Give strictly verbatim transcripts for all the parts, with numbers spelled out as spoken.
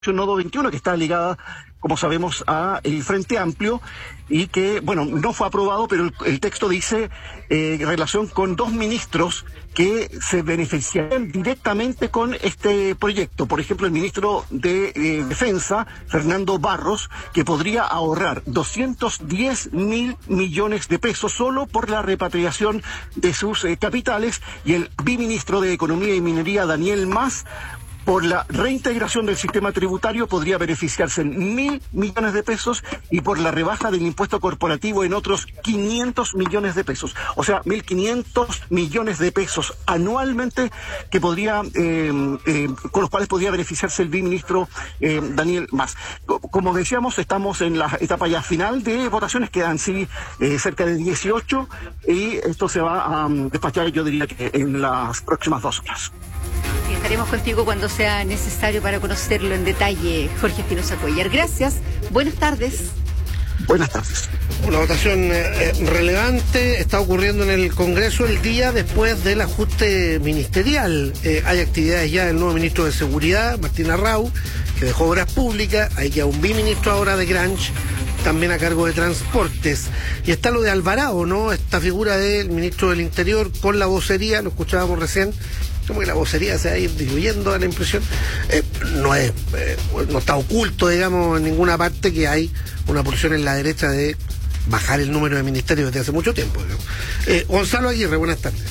Nodo veintiuno, que está ligada, como sabemos, a el Frente Amplio, y que, bueno, no fue aprobado, pero el, el texto dice eh, en relación con dos ministros que se beneficiarían directamente con este proyecto. Por ejemplo, el ministro de eh, Defensa, Fernando Barros, que podría ahorrar doscientos diez mil millones de pesos solo por la repatriación de sus eh, capitales, y el biministro de Economía y Minería, Daniel Mas, por la reintegración del sistema tributario podría beneficiarse en mil millones de pesos, y por la rebaja del impuesto corporativo en otros quinientos millones de pesos. O sea, mil quinientos millones de pesos anualmente que podría, eh, eh, con los cuales podría beneficiarse el biministro eh, Daniel Mas. Como decíamos, estamos en la etapa ya final de votaciones, quedan sí eh, cerca de dieciocho, y esto se va a um, despachar, yo diría que en las próximas dos horas. Estaremos contigo cuando sea necesario para conocerlo en detalle, Jorge Espinosa Cuellar. Gracias, buenas tardes. Buenas tardes. Una votación eh, relevante está ocurriendo en el Congreso el día después del ajuste ministerial. Eh, hay actividades ya del nuevo ministro de Seguridad, Martín Arrau, que dejó Obras Públicas. Hay ya un biministro ahora de Granch, también a cargo de Transportes. Y está lo de Alvarado, ¿no? Esta figura del ministro del Interior con la vocería, lo escuchábamos recién, como que la vocería se va a ir diluyendo, a la impresión. Eh, no es, eh, no está oculto, digamos, en ninguna parte que hay una pulsión en la derecha de bajar el número de ministerios desde hace mucho tiempo. Eh, Gonzalo Aguirre, buenas tardes.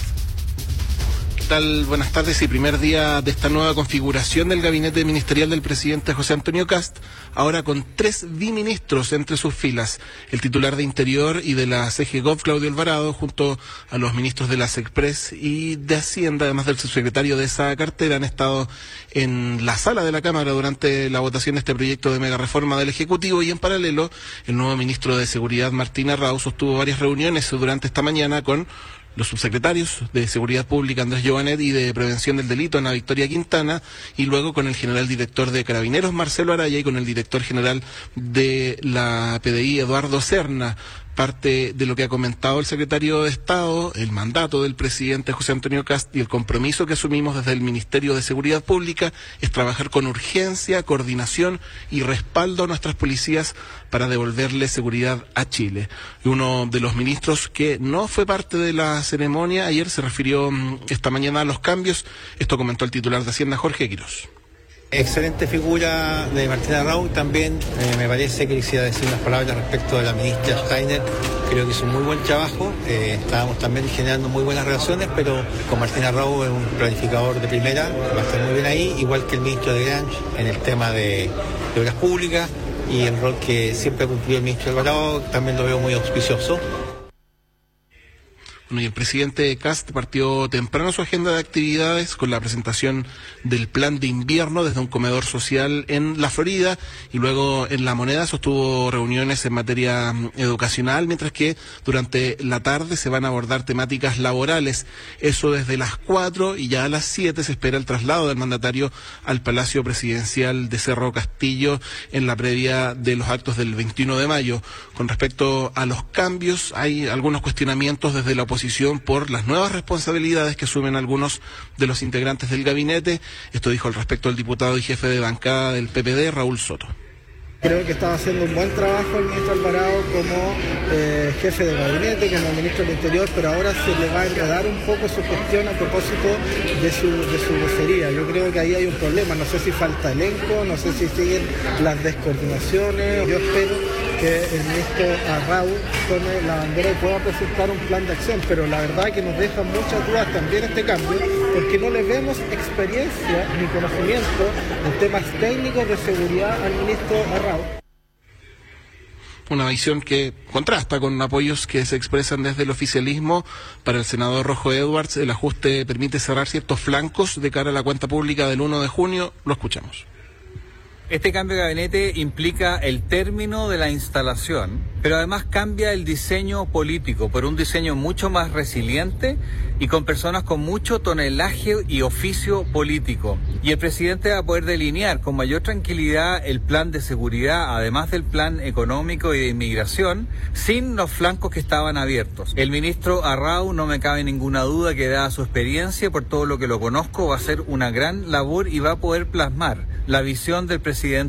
¿Qué tal? Buenas tardes. Y primer día de esta nueva configuración del gabinete ministerial del presidente José Antonio Kast, ahora con tres biministros entre sus filas: el titular de Interior y de la C G Gov, Claudio Alvarado, junto a los ministros de la SECPRES y de Hacienda, además del subsecretario de esa cartera, han estado en la sala de la Cámara durante la votación de este proyecto de mega reforma del Ejecutivo. Y en paralelo, el nuevo ministro de Seguridad, Martín Arrau, sostuvo varias reuniones durante esta mañana con los subsecretarios de Seguridad Pública, Andrés Joanet, y de Prevención del Delito, Ana Victoria Quintana, y luego con el general director de Carabineros, Marcelo Araya, y con el director general de la P D I, Eduardo Serna. Parte de lo que ha comentado el secretario de Estado, el mandato del presidente José Antonio Kast y el compromiso que asumimos desde el Ministerio de Seguridad Pública es trabajar con urgencia, coordinación y respaldo a nuestras policías para devolverle seguridad a Chile. Y uno de los ministros que no fue parte de la ceremonia ayer se refirió esta mañana a los cambios. Esto comentó el titular de Hacienda, Jorge Quirós. Excelente figura de Martín Arrau. También eh, me parece que quisiera decir unas palabras respecto de la ministra Steiner. Creo que hizo un muy buen trabajo. Eh, estábamos también generando muy buenas relaciones, pero con Martín Arrau es un planificador de primera, va a estar muy bien ahí, igual que el ministro de Granch en el tema de, de obras públicas, y el rol que siempre ha cumplido el ministro Alvarado también lo veo muy auspicioso. Bueno, y el presidente Kast partió temprano su agenda de actividades con la presentación del plan de invierno desde un comedor social en la Florida, y luego en La Moneda sostuvo reuniones en materia educacional, mientras que durante la tarde se van a abordar temáticas laborales. Eso desde las cuatro, y ya a las siete se espera el traslado del mandatario al Palacio Presidencial de Cerro Castillo en la previa de los actos del veintiuno de mayo. Con respecto a los cambios, hay algunos cuestionamientos desde la oposición por las nuevas responsabilidades que asumen algunos de los integrantes del gabinete. Esto dijo al respecto el diputado y jefe de bancada del P P D, Raúl Soto. Creo que estaba haciendo un buen trabajo el ministro Alvarado como eh, jefe de gabinete, como ministro del Interior, pero ahora se le va a enredar un poco su gestión a propósito de su, de su vocería. Yo creo que ahí hay un problema, no sé si falta elenco, no sé si siguen las descoordinaciones. Yo espero que el ministro Arrau tome la bandera y pueda presentar un plan de acción, pero la verdad es que nos deja muchas dudas también este cambio, porque no le vemos experiencia ni conocimiento en temas técnicos de seguridad al ministro Arrau. Una visión que contrasta con apoyos que se expresan desde el oficialismo. Para el senador Rojo Edwards, el ajuste permite cerrar ciertos flancos de cara a la cuenta pública del uno de junio. Lo escuchamos. Este cambio de gabinete implica el término de la instalación, pero además cambia el diseño político por un diseño mucho más resiliente y con personas con mucho tonelaje y oficio político. Y el presidente va a poder delinear con mayor tranquilidad el plan de seguridad, además del plan económico y de inmigración, sin los flancos que estaban abiertos. El ministro Arrau, no me cabe ninguna duda que, dada su experiencia, por todo lo que lo conozco, va a hacer una gran labor y va a poder plasmar la visión del presidente